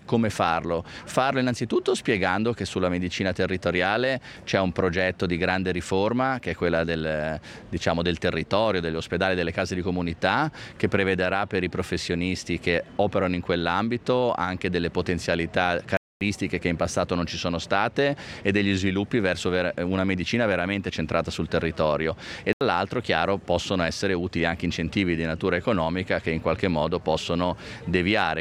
Come farlo? Farlo innanzitutto spiegando che sulla medicina territoriale c'è un progetto di grande riforma, che è quella del territorio, degli ospedali, delle case di comunità, che prevederà per i professionisti che operano in quell'ambito anche delle potenzialità caratteristiche che in passato non ci sono state e degli sviluppi verso una medicina veramente centrata sul territorio, e dall'altro, chiaro, possono essere utili anche incentivi di natura economica che in qualche modo possono deviare